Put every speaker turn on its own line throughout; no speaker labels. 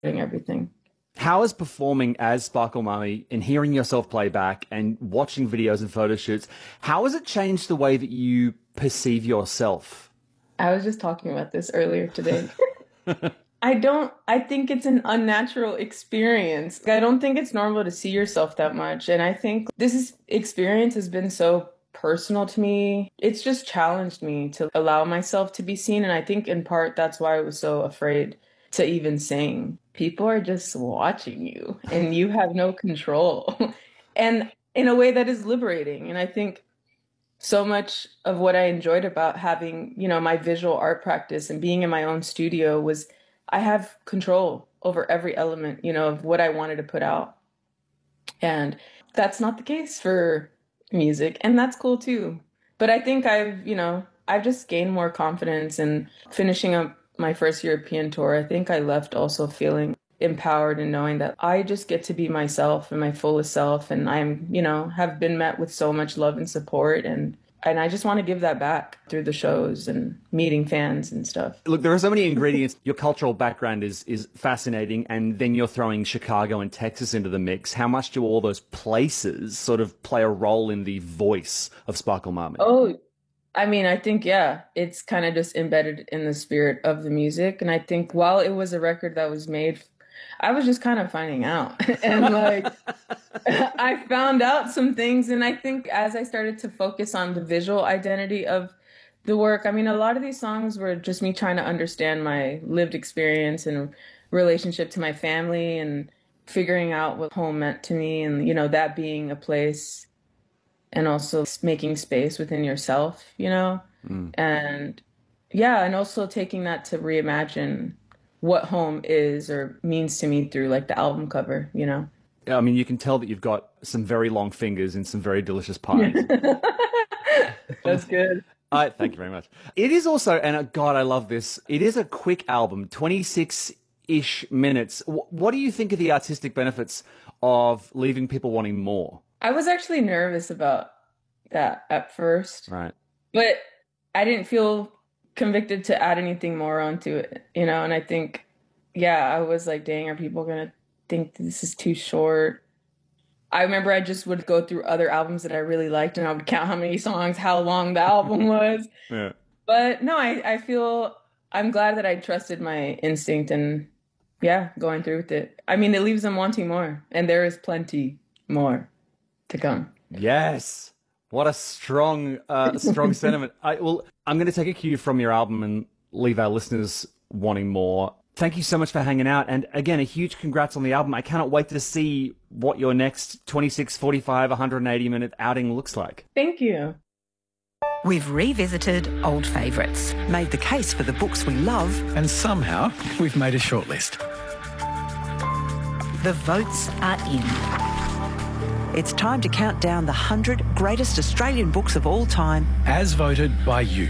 everything.
How is performing as Sparkle Mummy and hearing yourself play back and watching videos and photo shoots, how has it changed the way that you perceive yourself?
I was just talking about this earlier today. I think it's an unnatural experience. I don't think it's normal to see yourself that much. And I think experience has been so personal to me. It's just challenged me to allow myself to be seen. And I think in part that's why I was so afraid to even sing. People are just watching you and you have no control. And in a way that is liberating. And I think so much of what I enjoyed about having, my visual art practice and being in my own studio was I have control over every element, of what I wanted to put out. And that's not the case for music. And that's cool too. But I think I've just gained more confidence in finishing up my first European tour. I think I left also feeling empowered and knowing that I just get to be myself and my fullest self. And I'm, have been met with so much love and support. And I just want to give that back through the shows and meeting fans and stuff.
Look, there are so many ingredients. Your cultural background is fascinating, and then you're throwing Chicago and Texas into the mix. How much do all those places sort of play a role in the voice of Sparkle Mummy?
Oh, I mean, I think, it's kind of just embedded in the spirit of the music. And I think while it was a record that was made, I was just kind of finding out. And I found out some things. And I think as I started to focus on the visual identity of the work, a lot of these songs were just me trying to understand my lived experience and relationship to my family and figuring out what home meant to me and, that being a place and also making space within yourself, and also taking that to reimagine what home is or means to me through the album cover,
You can tell that you've got some very long fingers and some very delicious pies.
That's good.
Thank you very much. It is also, and God, I love this, it is a quick album, 26-ish minutes. What do you think of the artistic benefits of leaving people wanting more?
I was actually nervous about that at first.
Right.
But I didn't feel convicted to add anything more onto it, and I think, I was like, dang, are people going to think this is too short? I remember I just would go through other albums that I really liked and I would count how many songs, how long the album was.
Yeah.
But no, I feel I'm glad that I trusted my instinct and going through with it. It leaves them wanting more, and there is plenty more to come.
Yes. What a strong sentiment. I'm going to take a cue from your album and leave our listeners wanting more. Thank you so much for hanging out. And again, a huge congrats on the album. I cannot wait to see what your next 26, 45, 180-minute outing looks like.
Thank you.
We've revisited old favourites, made the case for the books we love,
and somehow we've made a shortlist.
The votes are in. It's time to count down the 100 greatest Australian books of all time.
As voted by you.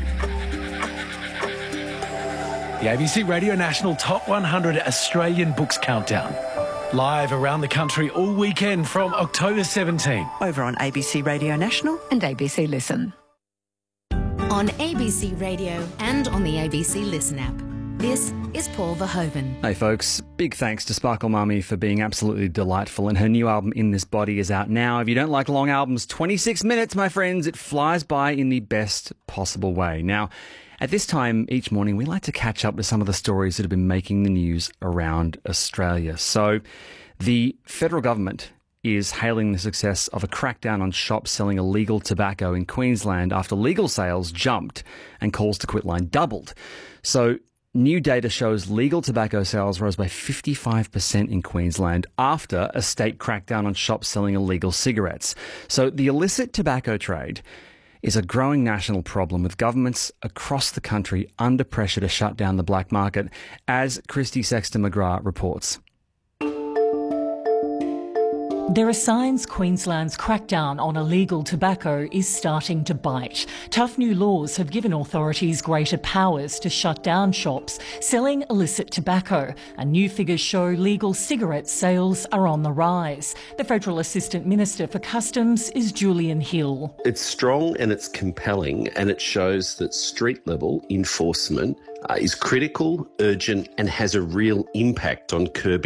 The ABC Radio National Top 100 Australian Books Countdown. Live around the country all weekend from October 17.
Over on ABC Radio National and ABC Listen.
On ABC Radio and on the ABC Listen app. This is Paul Verhoeven.
Hey folks, big thanks to Sparkle Mummy for being absolutely delightful, and her new album In This Body is out now. If you don't like long albums, 26 minutes, my friends, it flies by in the best possible way. Now, at this time each morning, we like to catch up with some of the stories that have been making the news around Australia. So, the federal government is hailing the success of a crackdown on shops selling illegal tobacco in Queensland after legal sales jumped and calls to quit line doubled. So, new data shows legal tobacco sales rose by 55% in Queensland after a state crackdown on shops selling illegal cigarettes. So the illicit tobacco trade is a growing national problem, with governments across the country under pressure to shut down the black market, as Christy Sexton-McGrath reports.
There are signs Queensland's crackdown on illegal tobacco is starting to bite. Tough new laws have given authorities greater powers to shut down shops selling illicit tobacco, and new figures show legal cigarette sales are on the rise. The Federal Assistant Minister for Customs is Julian Hill.
It's strong and it's compelling, and it shows that street-level enforcement is critical, urgent, and has a real impact on curbing